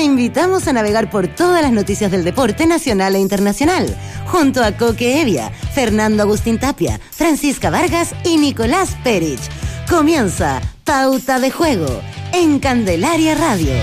invitamos a navegar por todas las noticias del deporte nacional e internacional, junto a Coque Evia, Fernando Agustín Tapia, Francisca Vargas y Nicolás Perich. Comienza Pauta de Juego en Candelaria Radio.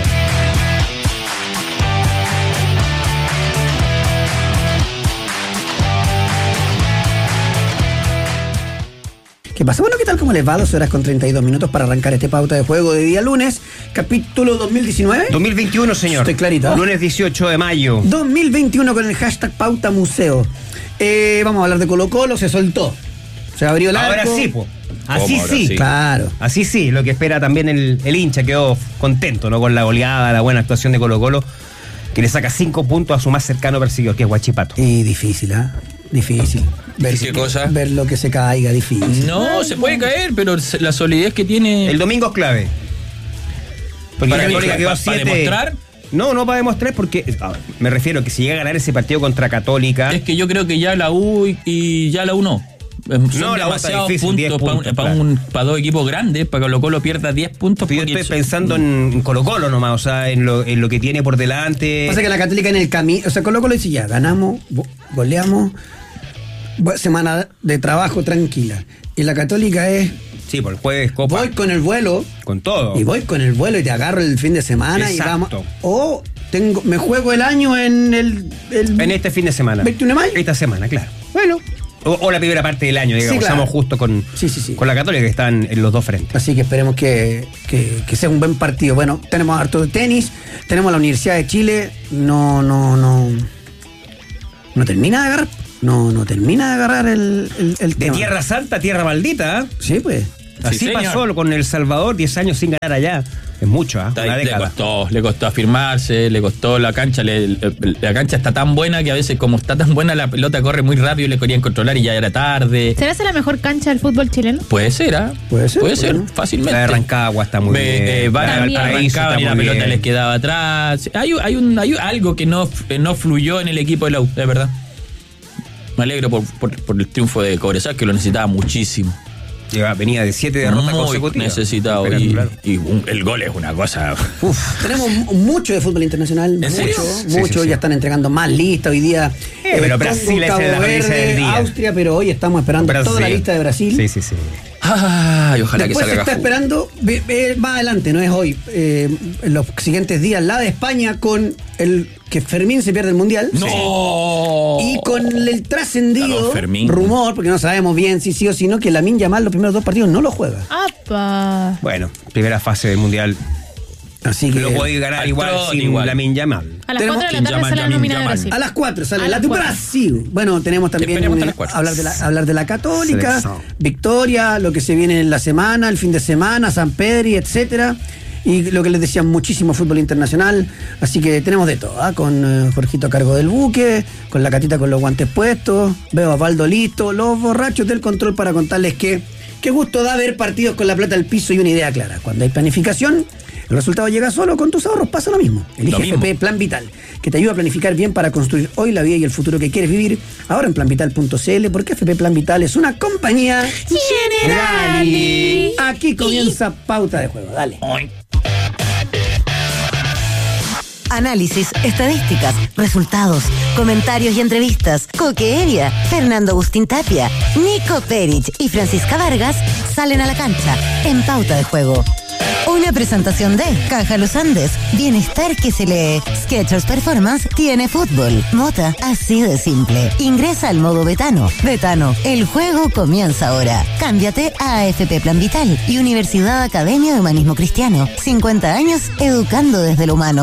¿Qué pasa? Bueno, ¿qué tal? ¿Cómo les va? 2 horas con 32 minutos para arrancar este Pauta de Juego de día lunes, capítulo 2019. 2021, señor. Estoy clarito. Lunes 18 de mayo. 2021 con el hashtag Pauta Museo. Vamos a hablar de Colo-Colo, se soltó. Se abrió el arco. Ahora sí, po. Así sí. Sí. Claro. Así sí, lo que espera también el hincha, quedó contento, ¿no? Con la goleada, la buena actuación de Colo-Colo, que le saca 5 puntos a su más cercano perseguidor, que es Huachipato. Y difícil, ¿ah? Difícil. Ver ¿Qué cosa? Ver lo que se caiga, difícil. No, se puede caer, pero la solidez que tiene. El domingo es clave. Porque ¿Para la Católica quedó 7. demostrar? No para demostrar, porque me refiero que si llega a ganar ese partido contra Católica. Es que yo creo que ya la U y ya la U no. Son la U está demasiados difícil, puntos claro. para dos equipos grandes, para que Colo-Colo pierda 10 puntos. Yo estoy pensando en Colo-Colo nomás, o sea, en lo que tiene por delante. Pasa que la Católica en el camino, o sea, Colo-Colo dice ya, ganamos, goleamos, semana de trabajo tranquila. Y la Católica es... Sí, por el jueves Copa. Voy con el vuelo. Con todo. Y voy con el vuelo y te agarro el fin de semana. Exacto. Y vamos. Me juego el año en en este fin de semana. 21 de mayo. Esta semana, claro. Bueno. O la primera parte del año, digamos. Sí, claro. Estamos justo con la Católica, que están en los dos frentes. Así que esperemos que sea un buen partido. Bueno, tenemos harto de tenis, tenemos la Universidad de Chile. No termina de agarrar. No termina de agarrar el De tema. Tierra Santa a Tierra Maldita. Sí, pues. Así Sí, pasó con El Salvador, 10 años sin ganar allá. Es mucho, ¿eh? Una década. Le costó afirmarse, le costó la cancha. La cancha está tan buena que a veces, como está tan buena, la pelota corre muy rápido y le querían controlar y ya era tarde. ¿Será esa la mejor cancha del fútbol chileno? Puede ser, ¿ah? Puede ser, Puede fácilmente. La de Rancagua está muy bien. Arrancaban y la pelota les quedaba atrás. Hay algo que no fluyó en el equipo de la U, de verdad. Me alegro por el triunfo de Cobresal, que lo necesitaba muchísimo. Venía de 7 derrotas consecutivas. Necesitado. El gol es una cosa. Tenemos mucho de fútbol internacional. ¿En serio? Mucho. Sí. Ya están entregando más listas hoy día. Pero Brasil es la noticia del día. Austria, pero hoy estamos esperando toda la lista de Brasil. Sí. Ay, ojalá Después que se salga. está esperando, más adelante, no es hoy, en los siguientes días, la de España con el que Fermín se pierde el Mundial. ¡No! Y con el trascendido Fermín. rumor, porque no sabemos bien si sí o si no, que Lamine Yamal los primeros 2 partidos no lo juega. ¡Apa! Bueno, primera fase del Mundial. Así que Lo podéis ganar igual sin Lamine Yamal. A las 4 de la tarde Yamal, sale la Yamin, nómina de Yamal. Brasil. a las 4 sale A la las de 4. Brasil. Bueno, tenemos también Esperemos hasta las 4. hablar de la Católica, Selección. Victoria, lo que se viene en la semana, el fin de semana, San Pedro, etcétera. Y lo que les decía, muchísimo fútbol internacional. Así que tenemos de todo, ¿eh? Con Jorgito a cargo del buque, con la Catita con los guantes puestos, veo a Valdo listo, los borrachos del control para contarles que qué gusto da ver partidos con la plata al piso y una idea clara. Cuando hay planificación, el resultado llega solo. Con tus ahorros pasa lo mismo. Elige FP Plan Vital, que te ayuda a planificar bien para construir hoy la vida y el futuro que quieres vivir. Ahora en planvital.cl, porque FP Plan Vital es una compañía Generali. Aquí comienza Pauta de Juego. Dale. Análisis, estadísticas, resultados, comentarios y entrevistas. Coque Evia, Fernando Agustín Tapia, Nico Perich y Francisca Vargas salen a la cancha en Pauta de Juego. Una presentación de Caja Los Andes, bienestar que se lee. Skechers Performance tiene fútbol. Mota, así de simple. Ingresa al modo Betano. Betano, el juego comienza ahora. Cámbiate a AFP Plan Vital y Universidad Academia de Humanismo Cristiano. 50 años educando desde lo humano.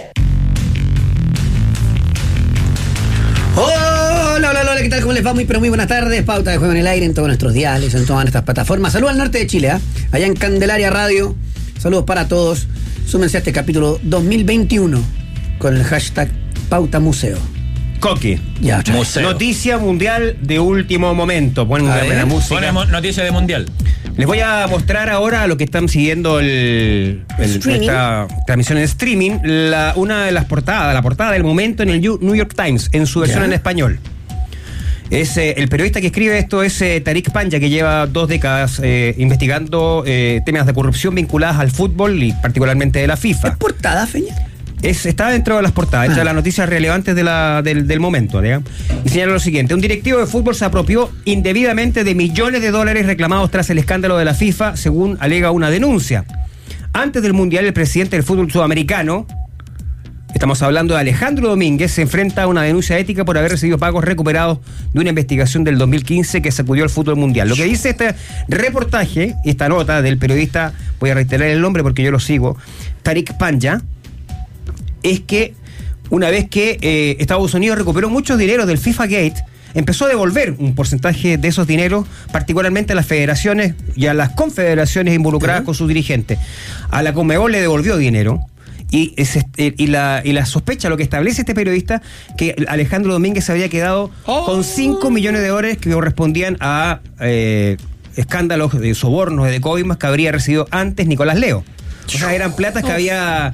Hola, ¿qué tal? ¿Cómo les va? Muy buenas tardes. Pauta de Juego en el aire en todos nuestros diales, en todas nuestras plataformas. Saludos al norte de Chile, allá en Candelaria Radio. Saludos para todos. Súmense a este capítulo 2021 con el hashtag Pauta Museo. Coque. Ya, Museo. Noticia mundial de último momento. Ponen la música. Ponemos noticia de mundial. Les voy a mostrar ahora lo que están siguiendo esta transmisión en streaming, una de las portadas, la portada del momento en el New York Times, en su versión en español. El periodista que escribe esto es Tariq Panja, que lleva 2 décadas investigando temas de corrupción vinculadas al fútbol y particularmente de la FIFA. ¿Es portada, Feña? Está dentro de las portadas, entre las noticias relevantes del momento, digamos. Y señala lo siguiente: un directivo de fútbol se apropió indebidamente de millones de dólares reclamados tras el escándalo de la FIFA, según alega una denuncia. Antes del Mundial, el presidente del fútbol sudamericano, estamos hablando de Alejandro Domínguez, se enfrenta a una denuncia ética por haber recibido pagos recuperados de una investigación del 2015 que sacudió el fútbol mundial. Lo que dice este reportaje, esta nota del periodista, voy a reiterar el nombre porque yo lo sigo, Tariq Panja, es que una vez que Estados Unidos recuperó muchos dineros del FIFA Gate, empezó a devolver un porcentaje de esos dineros, particularmente a las federaciones y a las confederaciones involucradas con sus dirigentes. A la Conmebol le devolvió dinero. Y la sospecha, lo que establece este periodista, que Alejandro Domínguez se había quedado con 5 millones de dólares que correspondían a escándalos de sobornos de coimas que habría recibido antes Nicolás Leo. O sea, eran platas que había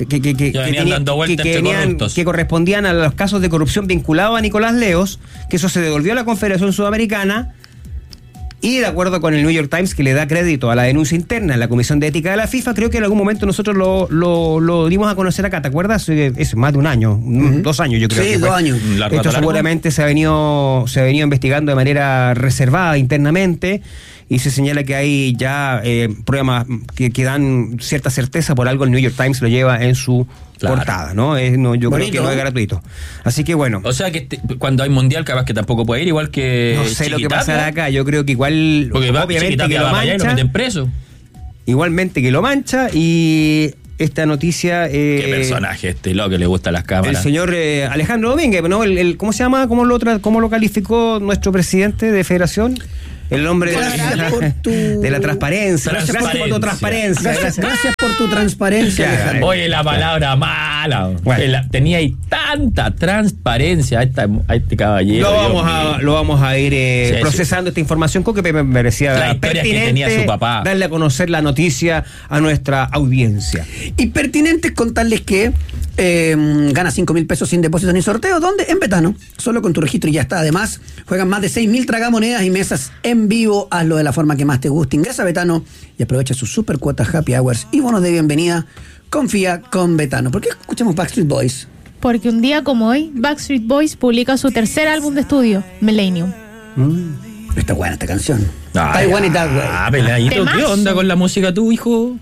que correspondían a los casos de corrupción vinculados a Nicolás Leos, que eso se devolvió a la Confederación Sudamericana. Y de acuerdo con el New York Times, que le da crédito a la denuncia interna en la Comisión de Ética de la FIFA, creo que en algún momento nosotros lo dimos a conocer acá, ¿te acuerdas? Es más de un año, 2 años yo creo. Sí, que 2 años. Esto seguramente se ha venido investigando de manera reservada internamente, y se señala que hay ya pruebas que dan cierta certeza, por algo el New York Times lo lleva en su portada, ¿no? Yo creo que no es gratuito. Así que bueno. O sea que cuando hay mundial capaz que tampoco puede ir, igual que no sé lo que pasará acá, yo creo que igual, porque obviamente que lo mancha, y lo meten preso. Igualmente que lo mancha. Y esta noticia... qué personaje lo que le gusta a las cámaras. El señor Alejandro Domínguez, ¿no? ¿Cómo se llama? ¿Cómo lo calificó nuestro presidente de federación? El hombre de la transparencia. Gracias por tu transparencia. Gracias por tu transparencia. Oye, la palabra mala. Bueno. Tenía ahí tanta transparencia a este caballero. Lo vamos a ir procesando esta información, que me parecía pertinente que tenía su papá. Darle a conocer la noticia a nuestra audiencia. Y pertinente es contarles que gana 5.000 pesos sin depósito ni sorteo. ¿Dónde? En Betano. Solo con tu registro y ya está. Además, juegan más de 6.000 tragamonedas y mesas en vivo. Hazlo de la forma que más te guste. Ingresa a Betano y aprovecha sus super cuotas, happy hours y bonos de bienvenida. Confía con Betano. ¿Por qué escuchamos Backstreet Boys? Porque un día como hoy, Backstreet Boys publica su tercer álbum de estudio, Millennium. Está buena esta canción. Taiwan y Taiwan. Peladito, ¿qué onda con la música tú, hijo?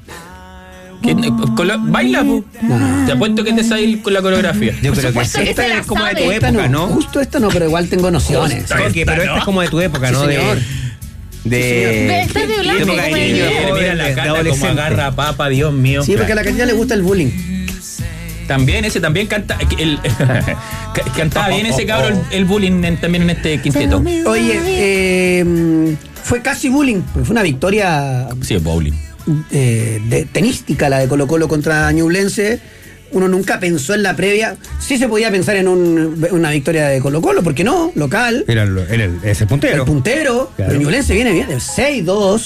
¿Baila? Te apuesto que te sabes con la coreografía. Yo creo que esta es como de tu época, ¿no? Justo esta no, pero igual tengo nociones. Pero esta es como de tu época, ¿no? Señor. Estás de blanco, mira la cara como agarra papa, Dios mío. Sí, porque a la cantidad le gusta el bullying. También canta cantaba bien ese cabrón, el bullying también en este quinteto. Oye, fue casi bullying, porque fue una victoria. Sí, es bowling. Tenística la de Colo-Colo contra Ñublense. Uno nunca pensó en la previa. Sí se podía pensar en una victoria de Colo-Colo, ¿por qué no? Local. Es el puntero. El puntero. Claro. Pero Ñublense viene bien, 6-2.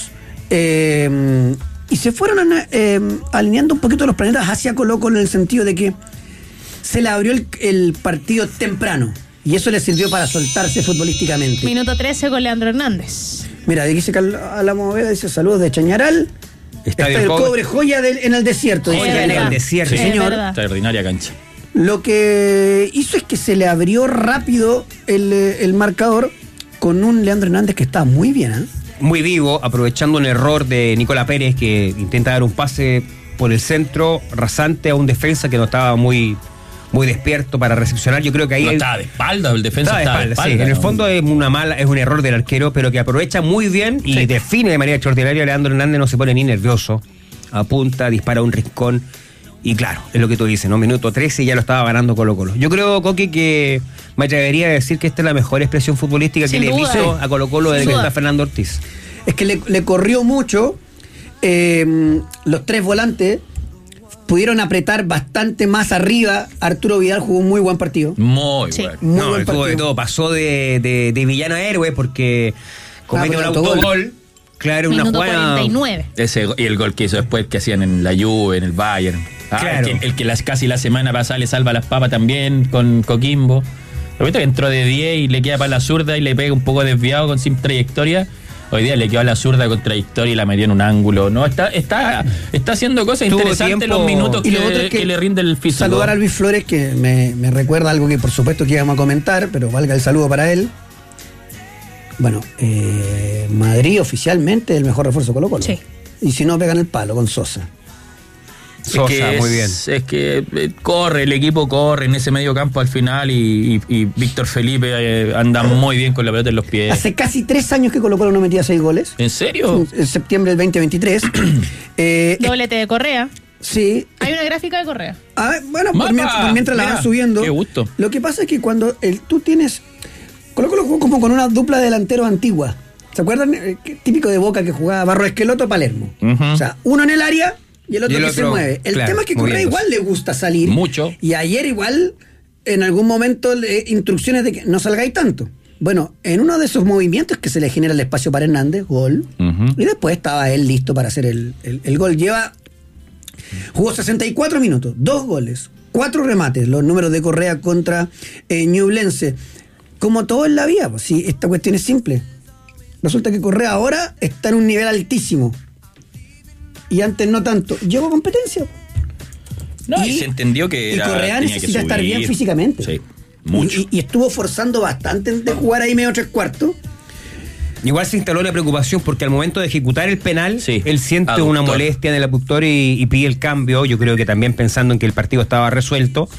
Y se fueron alineando un poquito los planetas hacia Colo-Colo, en el sentido de que se le abrió el partido temprano. Y eso le sirvió para soltarse futbolísticamente. Minuto 13 con Leandro Hernández. Mira, dice que a la movida dice saludos de Chañaral. Está el Cobre, joya en el desierto. Joya en el desierto, sí, señor. Extraordinaria cancha. Lo que hizo es que se le abrió rápido el marcador con un Leandro Hernández que está muy bien, muy vivo, aprovechando un error de Nicolás Pérez, que intenta dar un pase por el centro rasante a un defensa que no estaba muy despierto para recepcionar. Yo creo que ahí no estaba de espalda, el defensa estaba de espalda. Sí, en el fondo es un error del arquero, pero que aprovecha muy bien y define de manera extraordinaria. Leandro Hernández no se pone ni nervioso, apunta, dispara un rincón y claro, es lo que tú dices, ¿no? Minuto 13 y ya lo estaba ganando Colo-Colo. Yo creo, Coqui, que me atrevería a decir que esta es la mejor expresión futbolística que le hizo a Colo-Colo desde que está Fernando Ortiz. Es que le corrió mucho. Los 3 volantes pudieron apretar bastante más arriba. Arturo Vidal jugó un muy buen partido. Muy buen partido. De todo. Pasó de villano a héroe porque comete un autogol. Claro, una jugada. 49. Y el gol que hizo después que hacían en la Juve, en el Bayern. Claro. El que casi la semana pasada le salva las papas también con Coquimbo. Lo que entró de 10 y le queda para la zurda y le pega un poco desviado sin trayectoria. Hoy día le quedó a la zurda contradictoria y la metió en un ángulo. No, está haciendo cosas interesantes los minutos que le rinde el físico. Saludar a Luis Flores, que me recuerda algo que por supuesto que íbamos a comentar, pero valga el saludo para él. Bueno, Madrid oficialmente es el mejor refuerzo Colo-Colo. Sí. Y si no, pegan el palo con Sosa. Sosa, muy bien. Es que corre, el equipo corre en ese medio campo al final y Víctor Felipe anda muy bien con la pelota en los pies. Hace casi 3 años que Colo-Colo no metía 6 goles. ¿En serio? En septiembre del 2023. Doblete de Correa. Sí. Hay una gráfica de Correa. A ver, bueno, por mientras la van subiendo. Qué gusto. Lo que pasa es que cuando tú tienes... Colo-Colo jugó como con una dupla de delanteros antigua. ¿Se acuerdan? Típico de Boca que jugaba Barro Esqueloto, Palermo. Uh-huh. O sea, uno en el área y el otro que se mueve. El tema es que Correa igual le gusta salir. Mucho. Y ayer igual, en algún momento, instrucciones de que no salgáis tanto. Bueno, en uno de esos movimientos que se le genera el espacio para Hernández, gol. Uh-huh. Y después estaba él listo para hacer el gol. Jugó 64 minutos, 2 goles, 4 remates, los números de Correa contra Ñublense. Como todo en la vida, pues, si esta cuestión es simple. Resulta que Correa ahora está en un nivel altísimo. Y antes no tanto. Llegó competencia. No, y se entendió que y Correa necesita estar bien físicamente. Sí, mucho. Y estuvo forzando bastante de jugar ahí medio 3/4. Igual se instaló la preocupación porque al momento de ejecutar el penal, sí, él siente una molestia en el abductor y pide el cambio. Yo creo que también pensando en que el partido estaba resuelto.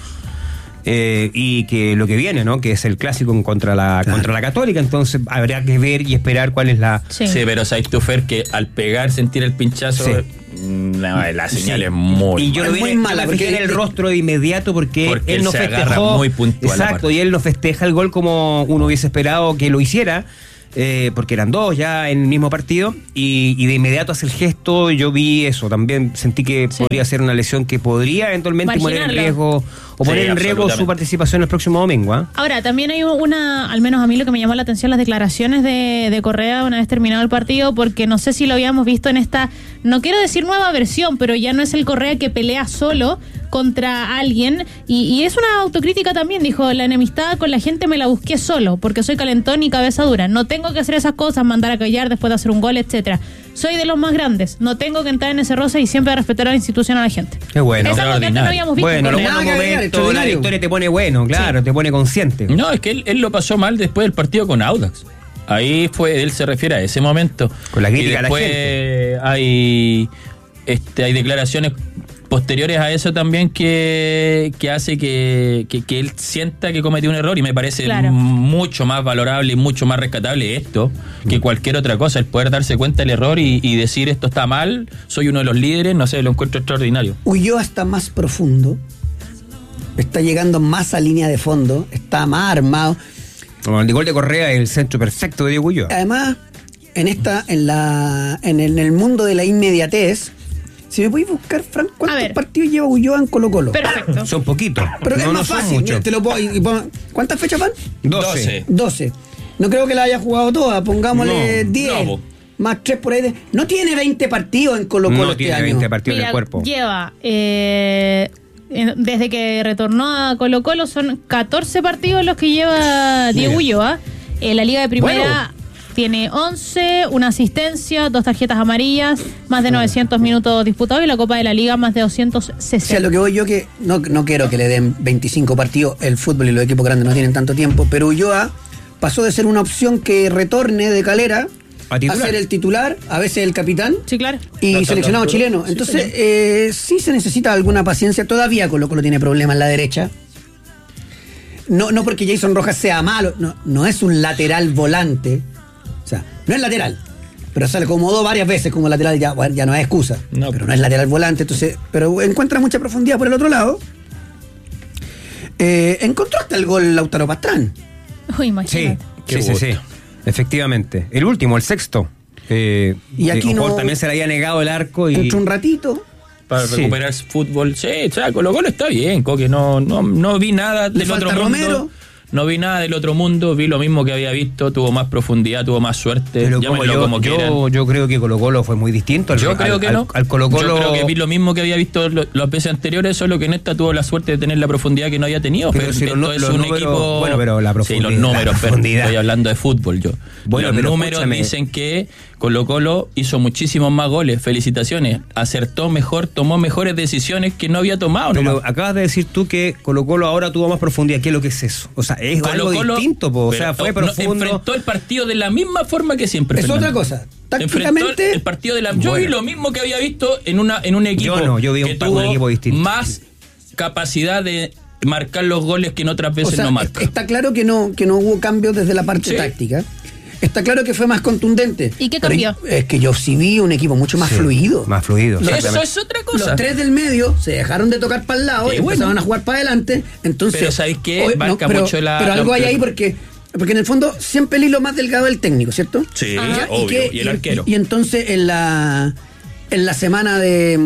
Y que lo que viene, ¿no? Que es el clásico contra la Católica, entonces habrá que ver y esperar cuál es la... Sí, pero sabes tú, Fer, que al pegar, sentir el pinchazo, la señal es muy y yo lo vi mala, porque en el rostro de inmediato porque él no festejó muy puntual. Exacto, y él no festeja el gol como uno hubiese esperado que lo hiciera. Porque eran 2 ya en el mismo partido y de inmediato hace el gesto. Yo vi eso, también sentí que podría ser una lesión que podría eventualmente poner en riesgo poner en riesgo su participación el próximo domingo. Ahora, también hay al menos a mí lo que me llamó la atención, las declaraciones de Correa una vez terminado el partido, porque no sé si lo habíamos visto en esta, no quiero decir nueva versión, pero ya no es el Correa que pelea solo contra alguien, y es una autocrítica también. Dijo: la enemistad con la gente me la busqué solo, porque soy calentón y cabeza dura, no tengo que hacer esas cosas, mandar a callar después de hacer un gol, etcétera. Soy de los más grandes, no tengo que entrar en ese roce y siempre respetar a la institución, a la gente. Qué bueno. Esa es lo que antes no habíamos visto. Bueno, los buenos momentos, la victoria te pone bueno, claro, te pone consciente. No, es que él lo pasó mal después del partido con Audax. Ahí él se refiere a ese momento. Con la crítica y después a la gente. Hay declaraciones posteriores a eso también que hace que él sienta que cometió un error, y me parece mucho más valorable y mucho más rescatable esto que cualquier otra cosa, el poder darse cuenta del error y decir: esto está mal, soy uno de los líderes, no sé, lo encuentro extraordinario. Ulloa está más profundo, está llegando más a línea de fondo, está más armado. Como el gol de Correa es el centro perfecto de Diego Ulloa. Además, en el mundo de la inmediatez, si me podéis buscar, Frank, ¿cuántos partidos lleva Ulloa en Colo-Colo? Perfecto. Son poquitos. Pero es más fácil. ¿Cuántas fechas van? 12. No creo que la haya jugado toda. Pongámosle 10. No, más 3 por ahí. No tiene 20 partidos en Colo-Colo no este tiene año. 20 partidos en el cuerpo. Lleva... desde que retornó a Colo-Colo son 14 partidos los que lleva Diego Ulloa. La Liga de Primera tiene 11, una asistencia, 2 tarjetas amarillas, más de 900 minutos disputados, y la Copa de la Liga más de 260. O sea, lo que voy yo, que no quiero que le den 25 partidos, el fútbol y los equipos grandes no tienen tanto tiempo, pero Ulloa pasó de ser una opción que retorne de Calera a ser el titular, a veces el capitán, sí, claro, y seleccionado chileno. Entonces, sí se necesita alguna paciencia. Todavía Colo-Colo tiene problemas en la derecha. No porque Jason Rojas sea malo, no es un lateral volante. O sea, no es lateral, pero se le acomodó varias veces como lateral, ya no es excusa. Pero no es lateral volante, entonces, pero encuentra mucha profundidad por el otro lado. Encontró hasta el gol Lautaro Pastrán. Uy, imagínate. Sí. Efectivamente. El último, el sexto. Y aquí también se le había negado el arco. Entró un ratito. Para recuperar el fútbol. Sí, o sea, Colo-Colo está bien, Coque. No vi nada del otro mundo. Romero. No vi nada del otro mundo, vi lo mismo que había visto, tuvo más profundidad, tuvo más suerte. Pero yo creo que Colo-Colo fue muy distinto al Colo-Colo. Yo creo que vi lo mismo que había visto las veces anteriores, solo que en esta tuvo la suerte de tener la profundidad que no había tenido. Pero si es un equipo. Bueno, pero la profundidad. Sí, los números, pero estoy hablando de fútbol yo. Bueno, los números dicen que Colo-Colo hizo muchísimos más goles. Felicitaciones. Acertó mejor, tomó mejores decisiones que no había tomado. Pero acabas de decir tú que Colo-Colo ahora tuvo más profundidad. ¿Qué es lo que es eso? O sea, es algo distinto, o sea, fue profundo. Enfrentó el partido de la misma forma que siempre. Es otra cosa. Tácticamente. El partido de la. Yo vi lo mismo que había visto en un equipo yo vi que tuvo un equipo distinto. Más capacidad de marcar los goles que en otras veces no marca. Está claro que no hubo cambios desde la parte táctica. Está claro que fue más contundente. ¿Y qué cambió? Es que yo sí vi un equipo mucho más fluido. Más fluido. Eso es otra cosa. Los tres del medio se dejaron de tocar para el lado y empezaron a jugar para adelante. Entonces, pero ¿sabéis qué? Marca mucho la. Pero algo hay ahí porque en el fondo siempre el hilo más delgado del técnico, ¿cierto? Sí, obvio. Y el arquero. Y entonces en la semana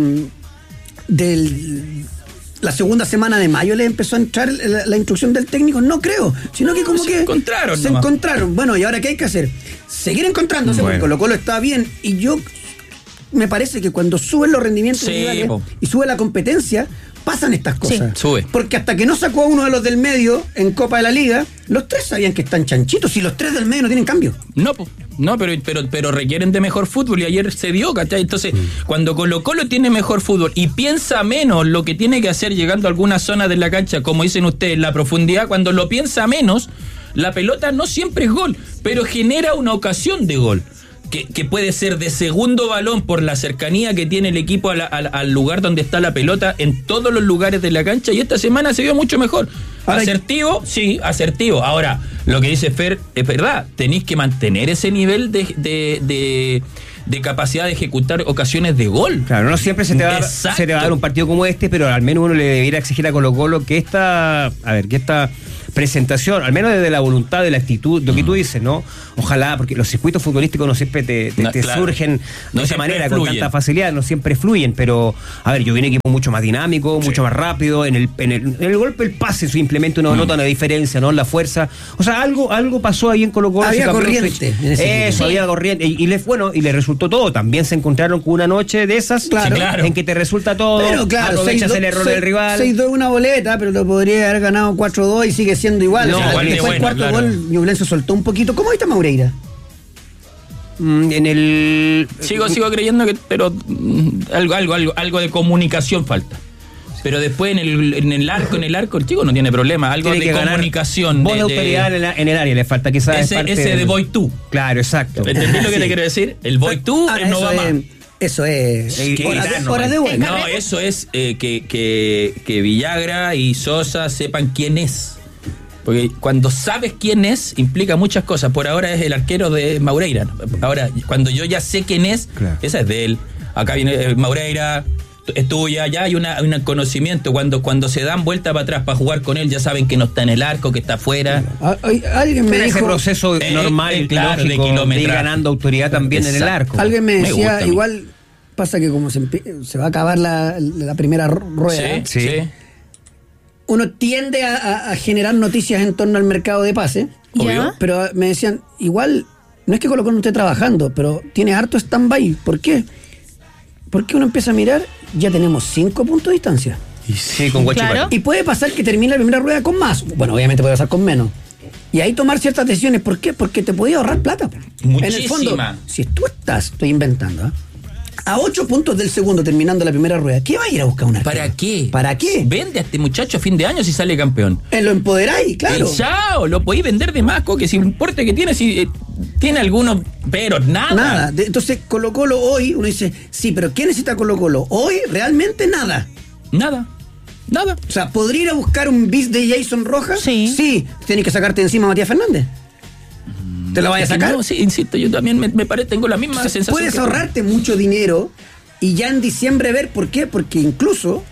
la segunda semana de mayo le empezó a entrar la instrucción del técnico, no creo, sino que como se encontraron. Bueno, ¿y ahora qué hay que hacer? Seguir encontrándose, porque Colo-Colo está bien, y yo me parece que cuando suben los rendimientos individuales y sube la competencia, pasan estas cosas. Sí, sube. Porque hasta que no sacó a uno de los del medio en Copa de la Liga, los tres sabían que están chanchitos y los tres del medio no tienen cambio. No, pero requieren de mejor fútbol y ayer se dio, ¿cachai? Entonces, cuando Colo-Colo tiene mejor fútbol y piensa menos lo que tiene que hacer llegando a alguna zona de la cancha, como dicen ustedes, la profundidad, cuando lo piensa menos, la pelota no siempre es gol, pero genera una ocasión de gol. Que puede ser de segundo balón por la cercanía que tiene el equipo al lugar donde está la pelota en todos los lugares de la cancha, y esta semana se vio mucho mejor. ¿Asertivo? Sí, asertivo. Ahora, lo que dice Fer es verdad, tenéis que mantener ese nivel de capacidad de ejecutar ocasiones de gol. Claro, no siempre se te va a dar un partido como este, pero al menos uno le debiera exigir a Colo-Colo que esta presentación, al menos desde la voluntad, de la actitud, lo que tú dices, ¿no? Ojalá, porque los circuitos futbolísticos no siempre te surgen de esa manera, con tanta facilidad, no siempre fluyen, pero, a ver, yo vi un equipo mucho más dinámico, mucho más rápido, en el golpe, el pase, simplemente uno nota una diferencia, ¿no? La fuerza, o sea, algo pasó ahí en Colo-Colo. Había corriente. Había corriente, y le resultó todo. También se encontraron con una noche de esas, claro. en que te resulta todo, pero claro, aprovechas el error del rival. 6-2 una boleta, pero lo podría haber ganado 4-2 y sigue siendo igual. No, después el cuarto gol, Ñublense soltó un poquito. ¿Cómo viste a Maureira? Sigo creyendo que, pero algo de comunicación falta. Pero después en el arco el chico no tiene problema. Algo tiene de comunicación. Voz de autoridad en el área le falta, quizás. Ese de voy tú. Claro, exacto. ¿Entendés lo que te quiero decir? El voy tú no va más. Eso es horas de vuelo. No, eso es que Villagra y Sosa sepan quién es. Porque cuando sabes quién es, implica muchas cosas. Por ahora es el arquero de Maureira. Ahora, cuando yo ya sé quién es, esa es de él. Acá viene Maureira, es tuya, ya hay un conocimiento. Cuando se dan vuelta para atrás para jugar con él, ya saben que no está en el arco, que está afuera. Alguien me dijo, ese proceso normal, claro, lógico, de ir ganando autoridad también en el arco. Alguien me decía, igual pasa que como se va a acabar la primera rueda, sí. Uno tiende a generar noticias en torno al mercado de pase. Obvio. Pero me decían, igual, no es que Colo-Colo no esté trabajando, pero tiene harto stand-by. ¿Por qué? Porque uno empieza a mirar, ya tenemos 5 puntos de distancia. Y sí, con Guachipato. Claro. Y puede pasar que termine la primera rueda con más. Bueno, obviamente puede pasar con menos. Y ahí tomar ciertas decisiones. ¿Por qué? Porque te podía ahorrar plata. Muchísima. En el fondo, si tú estoy inventando, a 8 puntos del segundo terminando la primera rueda, ¿qué va a ir a buscar una arquero? ¿Para qué? Vende a este muchacho a fin de año si sale campeón. Lo empoderáis, claro. Chao, lo podéis vender de más, que si importa que tiene, si tiene algunos, pero nada. Entonces, Colo-Colo hoy, uno dice, sí, pero ¿qué necesita Colo-Colo? Hoy, realmente nada. Nada. O sea, ¿podría ir a buscar un bis de Jason Rojas? Sí. Tienes que sacarte encima a Matías Fernández. ¿Te lo vayas a sacar? No, sí, insisto, yo también me parece, tengo la misma sensación. Puedes ahorrarte mucho dinero y ya en diciembre ver por qué, porque incluso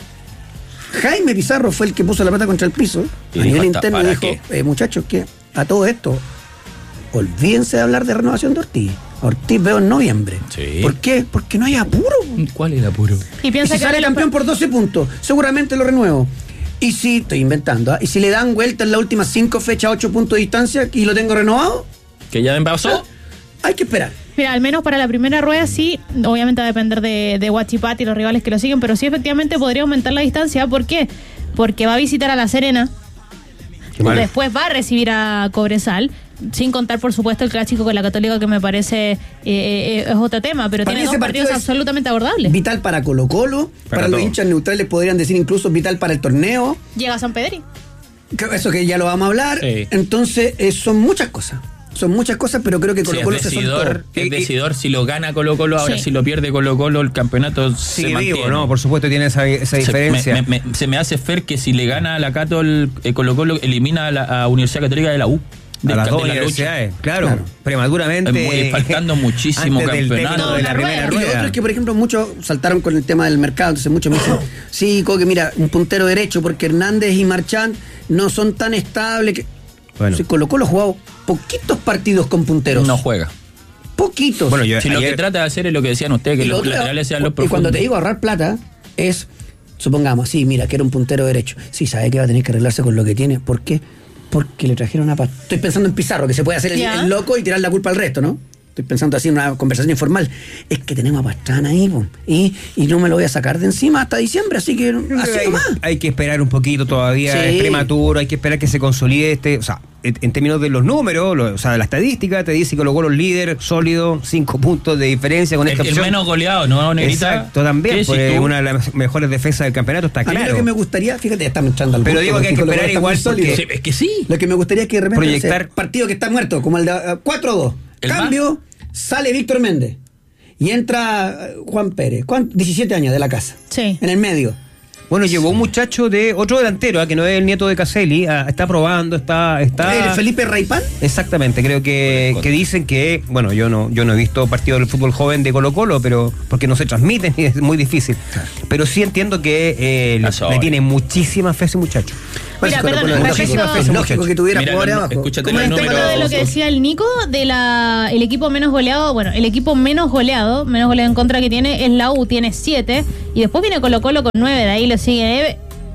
Jaime Pizarro fue el que puso la plata contra el piso y a nivel interno, y dijo, ¿qué? Muchachos, que a todo esto olvídense de hablar de renovación de Ortiz. Ortiz veo en noviembre. Sí. ¿Por qué? Porque no hay apuro. ¿Cuál es el apuro? Y piensa si que sale campeón por 12 puntos, seguramente lo renuevo. Y si, estoy inventando, y si le dan vuelta en las últimas 5 fechas, 8 puntos de distancia, y lo tengo renovado, que ya pasó, hay que esperar. Mira, al menos para la primera rueda sí, obviamente va a depender de Huachipato y los rivales que lo siguen, pero sí efectivamente podría aumentar la distancia. ¿Por qué? Porque va a visitar a La Serena, después va a recibir a Cobresal, sin contar por supuesto el clásico con la Católica, que me parece es otro tema, pero para tiene dos partidos absolutamente abordables. Vital para Colo-Colo, para los hinchas neutrales podrían decir incluso vital para el torneo. Llega a San Pedri. Eso que ya lo vamos a hablar. Sí. Entonces son muchas cosas. Son muchas cosas, pero creo que Colo-Colo es decidor si lo gana Colo-Colo, ahora si lo pierde Colo-Colo, el campeonato se mantiene. Vivo, ¿no? Por supuesto tiene esa diferencia. Se me hace ver que si le gana a la Cato, el Colo-Colo elimina a la Universidad Católica de la U. A las dos universidades, claro, prematuramente. Faltando muchísimo campeonato de la primera rueda. Y lo otro es que, por ejemplo, muchos saltaron con el tema del mercado, entonces muchos me dicen, sí, Coque, mira, un puntero derecho, porque Hernández y Marchand no son tan estables que... Bueno. Si Colo-Colo ha jugado poquitos partidos con punteros. No juega. Poquitos. Bueno, si lo que trata de hacer es lo que decían ustedes, que los laterales sean los profundos. Y cuando te digo ahorrar plata, es, supongamos, sí, mira, que era un puntero derecho. Sí, sabe que va a tener que arreglarse con lo que tiene. ¿Por qué? Porque le trajeron a Pastrana. Estoy pensando en Pizarro, que se puede hacer el loco y tirar la culpa al resto, ¿no? Estoy pensando así en una conversación informal. Es que tenemos a Pastrana ahí, y no me lo voy a sacar de encima hasta diciembre, así que así nomás. Hay que esperar un poquito todavía, es prematuro, hay que esperar que se consolide o sea, en términos de los números, o sea, la estadística te dice que Colo-Colo es líder, sólido, 5 puntos de diferencia con esta opción. El menos goleado, ¿no, Negrita? Exacto, también, pues una de las mejores defensas del campeonato, está claro. A mí lo que me gustaría, fíjate, ya estamos echando al pero digo que hay que esperar igual, porque es que sí. Lo que me gustaría es que de repente proyectar partido que está muerto, como el de 4-2, cambio, sale Víctor Méndez y entra Juan Pérez, 17 años de la casa, en el medio. Bueno, llegó un muchacho de otro delantero, que no es el nieto de Caselli, está probando, está Felipe Raipán. Exactamente, creo que dicen que, bueno, yo no he visto partidos del fútbol joven de Colo-Colo, pero porque no se transmiten y es muy difícil. Pero sí entiendo que le tiene muchísima fe a ese muchacho. Mira, perdón, es lógico que tuviera jugadores abajo. Escúchate el número de lo que decía el Nico, el equipo menos goleado, el equipo menos goleado en contra que tiene es la U, tiene 7, y después viene Colo-Colo con 9, de ahí lo sigue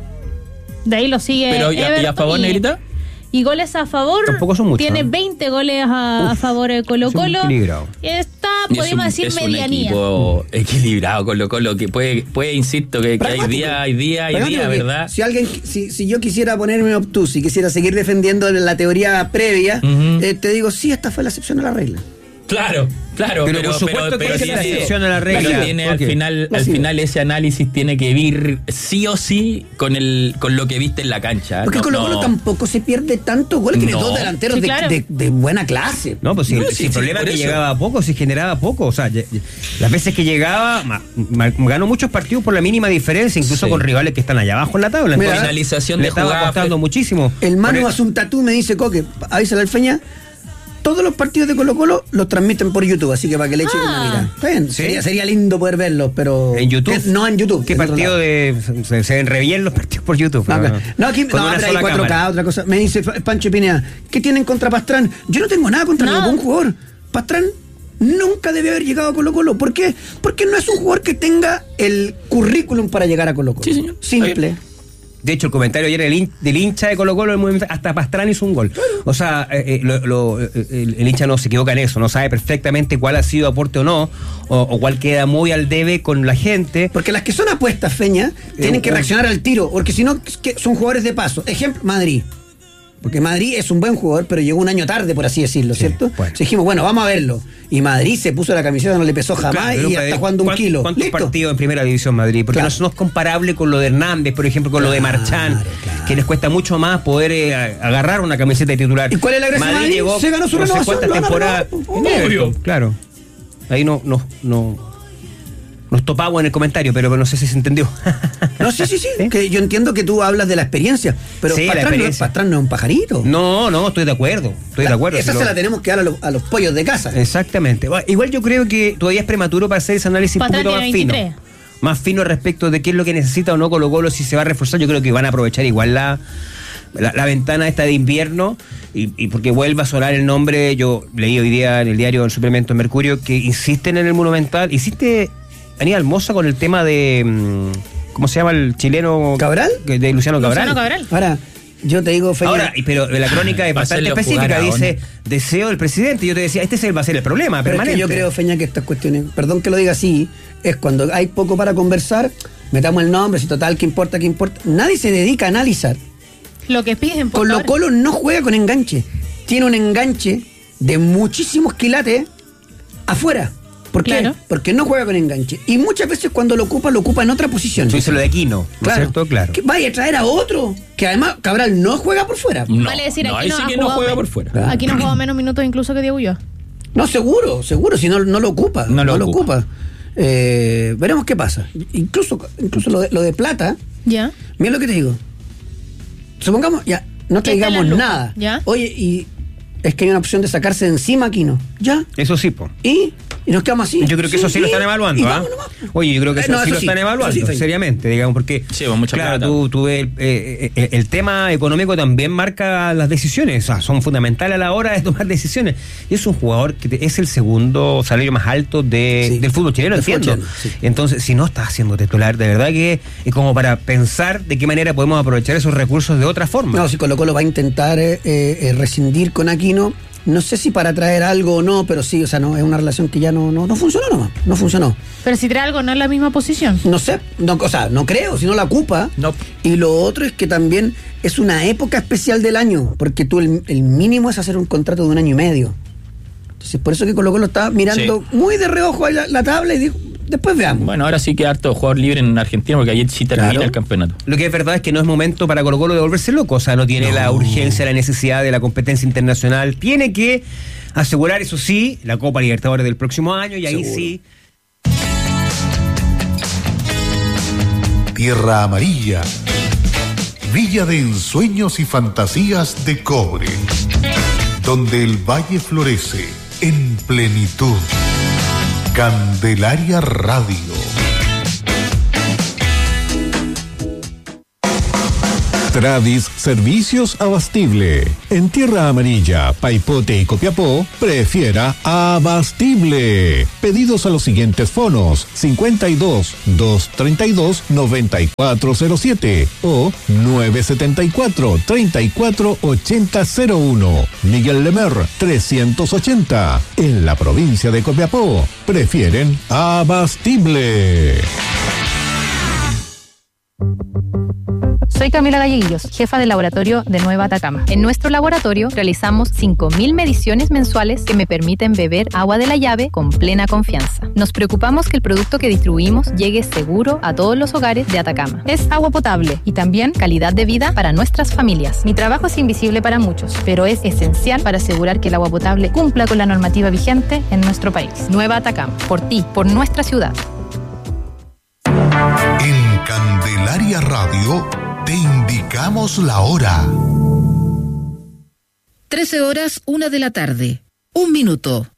pero ¿y a favor, Negrita? Y goles a favor, tampoco son muchos, tiene 20 goles a favor de Colo-Colo. Está, podemos decir, medianía. Es un equipo equilibrado Colo-Colo, que puede insisto, que hay día, ¿verdad? Si yo quisiera ponerme obtuso y quisiera seguir defendiendo la teoría previa, te digo, sí, esta fue la excepción a la regla. Claro, pero por supuesto que es la excepción a la regla. Al final ese análisis tiene que vir sí o sí con lo que viste en la cancha. Porque Colo-Colo tampoco se pierde tantos goles, tiene dos delanteros de buena clase. No, pues el problema es que llegaba poco, se generaba poco. O sea, las veces que llegaba, ganó muchos partidos por la mínima diferencia, incluso con rivales que están allá abajo en la tabla. La finalización le estaba costando muchísimo. El Manu Asuntatú me dice, Coque, avísale al Feña. Todos los partidos de Colo-Colo los transmiten por YouTube, así que para que le echen una mirada. Bien, sería lindo poder verlos, pero... ¿En YouTube? No en YouTube. ¿Qué partido se ven re bien los partidos por YouTube? Aquí hay 4K, otra cosa. Me dice Pancho Pineda, ¿qué tienen contra Pastrán? Yo no tengo nada contra ningún jugador. Pastrán nunca debe haber llegado a Colo-Colo. ¿Por qué? Porque no es un jugador que tenga el currículum para llegar a Colo-Colo. Sí, señor. Simple. De hecho, el comentario ayer del hincha de Colo-Colo, hasta Pastrán hizo un gol. O sea, el hincha no se equivoca en eso, no sabe perfectamente cuál ha sido aporte o no, o cuál queda muy al debe con la gente. Porque las que son apuestas, Feña, tienen que reaccionar al tiro, porque si no, son jugadores de paso. Ejemplo, Madrid. Porque Madrid es un buen jugador, pero llegó un año tarde, por así decirlo, ¿cierto? Bueno. Dijimos, bueno, vamos a verlo. Y Madrid se puso la camiseta, no le pesó jamás, y ya está jugando un kilo. ¿Cuántos partidos en primera división Madrid? Porque no es comparable con lo de Hernández, por ejemplo, con lo de Marchand, que les cuesta mucho más poder agarrar una camiseta de titular. ¿Y cuál es la gracia? Madrid llegó, se ganó su no sé cuántas temporadas. Obvio. Claro. Ahí nos topamos en el comentario, pero no sé si se entendió. No, sí. Que yo entiendo que tú hablas de la experiencia, pero Pastrán no es un pajarito. No, estoy de acuerdo. Esa se la tenemos que dar a los pollos de casa. Exactamente. Igual yo creo que todavía es prematuro para hacer ese análisis un poquito más fino. Más fino respecto de qué es lo que necesita o no Colo-Colo, si se va a reforzar. Yo creo que van a aprovechar igual la ventana esta de invierno y porque vuelva a sonar el nombre. Yo leí hoy día en el diario El Suplemento en Mercurio que insisten en el Monumental. Insiste Aníbal Mosa con el tema de ¿cómo se llama el chileno? ¿Cabral? De Luciano Cabral. Ahora, yo te digo, Feña. Ahora, pero la crónica es bastante específica, dice deseo del presidente. Yo te decía, va a ser el problema pero permanente. Es que yo creo, Feña, que estas cuestiones, perdón que lo diga así, es cuando hay poco para conversar, metamos el nombre, si total, ¿qué importa? Nadie se dedica a analizar. Lo que piden, por Colo Colo no juega con enganche. Tiene un enganche de muchísimos quilates afuera. ¿Por qué? Claro. Porque no juega con enganche. Y muchas veces cuando lo ocupa en otra posición. Tú dices lo de Aquino, ¿no es cierto? Claro. Que vaya a traer a otro, que además Cabral no juega por fuera. No, vale decir, aquí sí que no juega por fuera. Claro. Aquí no juega menos minutos incluso que Diego Ulloa. No, seguro, si no lo ocupa. No lo ocupa. Veremos qué pasa. Incluso lo de Plata, Ya. mira lo que te digo. Supongamos, ya, no traigamos nada. ¿Ya? Oye, y es que hay una opción de sacarse de encima aquí, ¿no? ¿Ya? Eso sí, po. Y nos quedamos así. Yo creo que eso sí lo están evaluando, ¿ah? Oye, yo creo que eso sí lo están evaluando, seriamente, digamos, porque sí, pues mucha claro, plata. tú ves, el tema económico también marca las decisiones, o sea, son fundamentales a la hora de tomar decisiones. Y es un jugador que es el segundo salario más alto del fútbol chileno, entiendo. Sí. Entonces, si no está haciendo titular, de verdad que es como para pensar de qué manera podemos aprovechar esos recursos de otra forma. No, si Colo Colo va a intentar rescindir con Aquino, no sé si para traer algo o no, pero sí, o sea, no es una relación que ya no funcionó nomás, no funcionó. Pero si trae algo, no es la misma posición. No sé, o sea, no creo, si no la ocupa. No. Y lo otro es que también es una época especial del año, porque tú el mínimo es hacer un contrato de 1 año y medio. Entonces, por eso que Colo Colo está mirando muy de reojo ahí la tabla y dijo, después veamos. Bueno, ahora sí que harto jugador libre en Argentina porque ayer sí termina el campeonato. Lo que es verdad es que no es momento para Colo Colo de volverse loco, o sea, no tiene la urgencia, la necesidad de la competencia internacional. Tiene que asegurar, eso sí, la Copa Libertadores del próximo año y ahí sí. Tierra Amarilla, villa de ensueños y fantasías de cobre, donde el valle florece en plenitud. Candelaria Radio. Tradis Servicios Abastible. En Tierra Amarilla, Paipote y Copiapó, prefiera Abastible. Pedidos a los siguientes fonos: 52 232 9407 o 974 34 8001. Miguel Lemer 380. En la provincia de Copiapó, prefieren Abastible. Soy Camila Galleguillos, jefa del laboratorio de Nueva Atacama. En nuestro laboratorio realizamos 5.000 mediciones mensuales que me permiten beber agua de la llave con plena confianza. Nos preocupamos que el producto que distribuimos llegue seguro a todos los hogares de Atacama. Es agua potable y también calidad de vida para nuestras familias. Mi trabajo es invisible para muchos, pero es esencial para asegurar que el agua potable cumpla con la normativa vigente en nuestro país. Nueva Atacama, por ti, por nuestra ciudad. En Candelaria Radio te indicamos la hora. 13 horas, 1 de la tarde. 1 minuto.